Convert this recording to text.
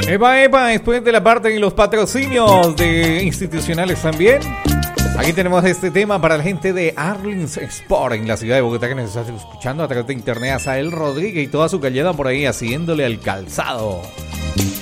Epa, epa, después de la parte de los patrocinios de institucionales también. Aquí tenemos este tema para la gente de Arlins Sport en la ciudad de Bogotá que nos está escuchando a través de internet. A Sael Rodríguez y toda su galleta por ahí haciéndole al calzado.